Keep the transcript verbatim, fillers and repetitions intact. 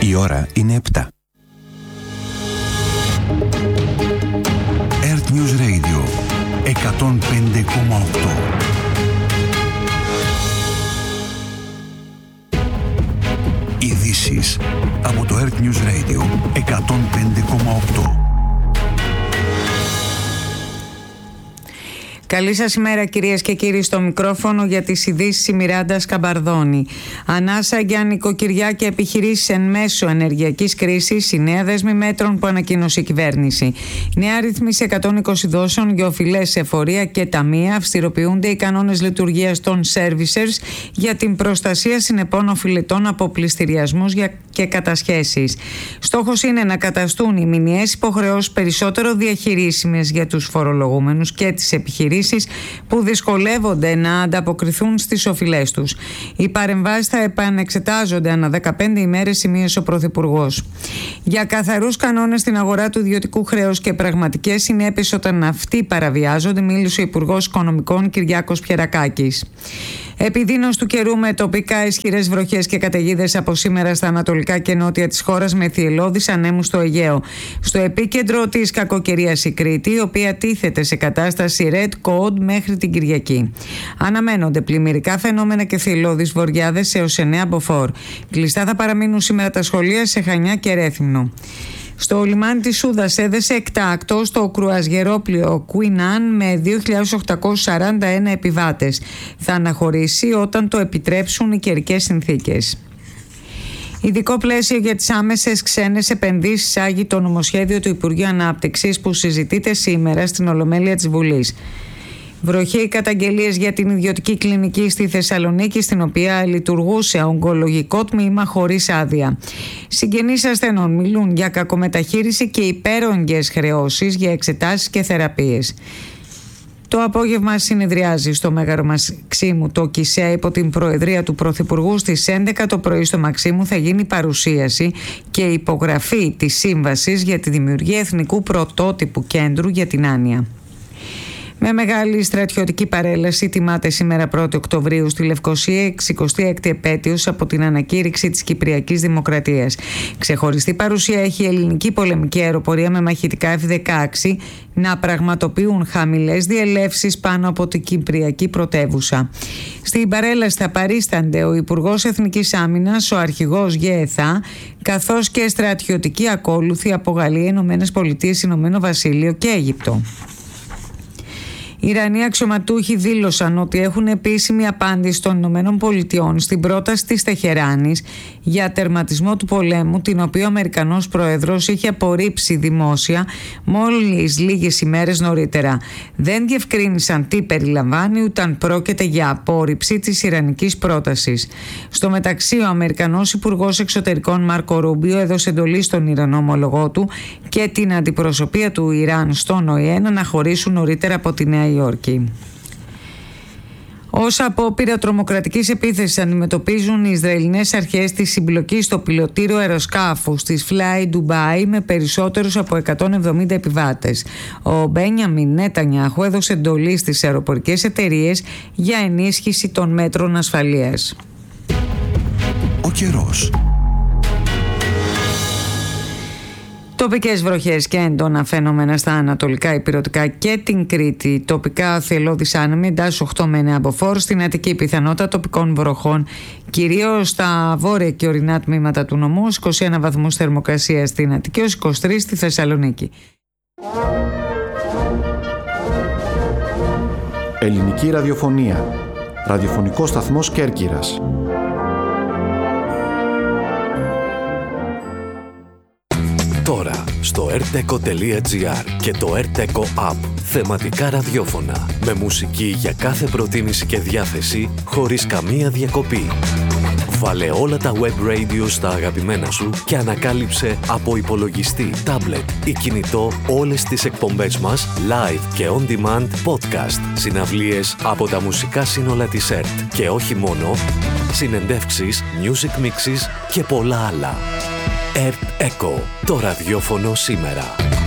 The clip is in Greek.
Η ώρα είναι επτά. Earth News Radio εκατόν πέντε κόμμα οκτώ. Ειδήσεις από το Earth News Radio εκατόν πέντε κόμμα οκτώ. Καλή σας ημέρα κυρίες και κύριοι, στο μικρόφωνο για τις ειδήσεις η Μιράντα Σκαμπαρδόνη. Ανάσα για νοικοκυριά και επιχειρήσεις εν μέσω ενεργειακής κρίσης, η νέα δέσμη μέτρων που ανακοίνωσε η κυβέρνηση. Νέα ρύθμιση εκατόν είκοσι δόσεων για οφειλές σε εφορία και ταμεία. Αυστηροποιούνται οι κανόνες λειτουργίας των servicers για την προστασία συνεπών οφειλετών από πληστηριασμούς και κατασχέσεις. Στόχος είναι να καταστούν οι μηνιαίες υποχρεώσεις περισσότερο διαχειρίσιμες για τους φορολογούμενους και τις επιχειρήσεις που δυσκολεύονται να ανταποκριθούν στις οφειλές τους. Οι παρεμβάσεις θα επανεξετάζονται ανά δεκαπέντε ημέρες, σημείωσε ο Πρωθυπουργός. Για καθαρούς κανόνες στην αγορά του ιδιωτικού χρέους και πραγματικές συνέπειες όταν αυτοί παραβιάζονται, μίλησε ο Υπουργός Οικονομικών Κυριάκος Πιερακάκης. Επιδείνωση του καιρού με τοπικά ισχυρές βροχές και καταιγίδες από σήμερα στα ανατολικά και νότια της χώρας, με θυελλώδεις ανέμους στο Αιγαίο. Στο επίκεντρο της κακοκαιρίας η Κρήτη, η οποία τίθεται σε κατάσταση Red Code μέχρι την Κυριακή. Αναμένονται πλημμυρικά φαινόμενα και θυελλώδεις βοριάδες έως εννέα μποφόρ. Κλειστά θα παραμείνουν σήμερα τα σχολεία σε Χανιά και Ρέθυμνο. Στο λιμάνι της Σούδας έδεσε εκτάκτο στο κρουαζιερόπλοιο Queen Anne με δύο χιλιάδες οκτακόσιους σαράντα ένα επιβάτες. Θα αναχωρήσει όταν το επιτρέψουν οι καιρικές συνθήκες. Ειδικό πλαίσιο για τις άμεσες ξένες επενδύσεις άγει το νομοσχέδιο του Υπουργείου Ανάπτυξης που συζητείται σήμερα στην Ολομέλεια της Βουλής. Βροχή καταγγελίες για την ιδιωτική κλινική στη Θεσσαλονίκη, στην οποία λειτουργούσε ογκολογικό τμήμα χωρίς άδεια. Συγγενείς ασθενών μιλούν για κακομεταχείριση και υπέρογγες χρεώσεις για εξετάσεις και θεραπείες. Το απόγευμα συνεδριάζει στο Μέγαρο Μαξίμου το ΚΙΣΕΑ υπό την προεδρία του Πρωθυπουργού. Στις έντεκα το πρωί στο Μαξίμου θα γίνει παρουσίαση και υπογραφή της σύμβασης για τη δημιουργία εθνικού πρωτότυπου κέντρου για την άνοια. Με μεγάλη στρατιωτική παρέλαση τιμάται σήμερα πρώτη Οκτωβρίου στη Λευκοσία εξηκοστή έκτη επέτειος από την ανακήρυξη της Κυπριακής Δημοκρατίας. Ξεχωριστή παρουσία έχει η ελληνική πολεμική αεροπορία με μαχητικά εφ δεκαέξι να πραγματοποιούν χαμηλές διελεύσεις πάνω από την Κυπριακή πρωτεύουσα. Στην παρέλαση θα παρίστανται ο Υπουργός Εθνικής Άμυνας, ο Αρχηγός ΓΕΘΑ, καθώς και στρατιωτικοί ακόλουθοι από Γαλλία, Ηνωμένες Πολιτείες, Ηνωμένο Βασίλειο και Αίγυπτο. Οι Ιρανοί αξιωματούχοι δήλωσαν ότι έχουν επίσημη απάντηση των Ηνωμένων Πολιτειών στην πρόταση της Τεχεράνης για τερματισμό του πολέμου, την οποία ο Αμερικανός Πρόεδρος είχε απορρίψει δημόσια μόλις λίγες ημέρες νωρίτερα. Δεν διευκρίνησαν τι περιλαμβάνει, ούτε αν πρόκειται για απόρριψη της ιρανικής πρότασης. Στο μεταξύ, ο Αμερικανός Υπουργός Εξωτερικών Μάρκο Ρούμπιο έδωσε εντολή στον Ιρανό ομολογό του και την αντιπροσωπεία του Ιράν στον ΟΗΕ να αναχωρήσουν νωρίτερα από τη Νέα Υόρκη. Ως απόπειρα τρομοκρατικής επίθεσης αντιμετωπίζουν οι Ισραηλινές αρχές τη συμπλοκή στο πιλωτήριο αεροσκάφους της Fly Dubai με περισσότερους από εκατόν εβδομήντα επιβάτες. Ο Μπένιαμιν Νετανιάχου έδωσε εντολή στις αεροπορικές εταιρείες για ενίσχυση των μέτρων ασφαλείας. Ο καιρός. Τοπικές βροχές και έντονα φαινόμενα στα ανατολικά ηπειρωτικά και την Κρήτη. Τοπικά θυελλώδεις άνεμοι, εντάσεις οκτώ με εννέα μποφόρ. Στην Αττική πιθανότητα τοπικών βροχών, κυρίως στα βόρεια και ορεινά τμήματα του νομού. είκοσι ένα βαθμούς θερμοκρασία στην Αττική, ως είκοσι τρεις στη Θεσσαλονίκη. Ελληνική ραδιοφωνία. Ραδιοφωνικός σταθμός Κέρκυρας. Τώρα στο ερτεκο τελεία τζι άρ και το ερτεκο App. Θεματικά ραδιόφωνα με μουσική για κάθε προτίμηση και διάθεση, χωρίς καμία διακοπή. Βάλε όλα τα web radio στα αγαπημένα σου και ανακάλυψε από υπολογιστή, τάμπλετ ή κινητό όλες τις εκπομπές μας live και on demand podcast, συναυλίες από τα μουσικά σύνολα της ΕΡΤ και όχι μόνο, συνεντεύξεις, music mixes και πολλά άλλα. ΕΡΤ Echo, το ραδιόφωνο σήμερα.